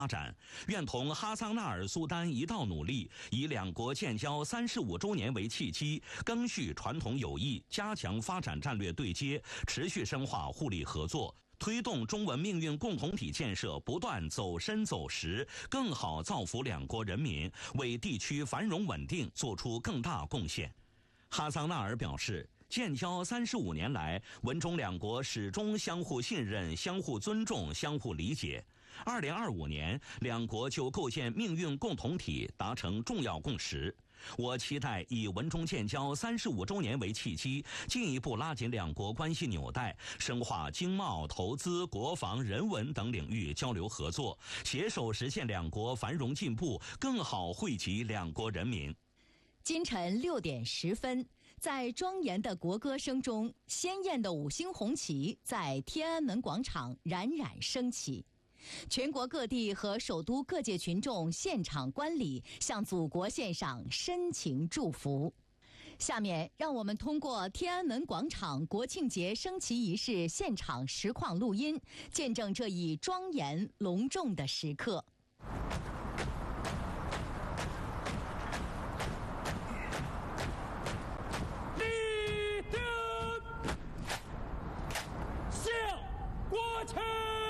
发展，愿同哈桑纳尔苏丹一道努力，以两国建交35周年为契机，赓续传统友谊，加强发展战略对接，持续深化互利合作，推动中文命运共同体建设不断走深走实，更好造福两国人民，为地区繁荣稳定做出更大贡献。哈桑纳尔表示，建交35年来，文中两国始终相互信任、相互尊重、相互理解。2025年，两国就构建命运共同体达成重要共识。我期待以文中建交35周年为契机，进一步拉紧两国关系纽带，深化经贸、投资、国防、人文等领域交流合作，携手实现两国繁荣进步，更好惠及两国人民。 今晨6点10分，在庄严的国歌声中，鲜艳的5星红旗在天安门广场冉冉升起。全国各地和首都各界群众现场观礼，向祖国献上深情祝福。下面让我们通过天安门广场国庆节升旗仪式现场实况录音，见证这一庄严隆重的时刻。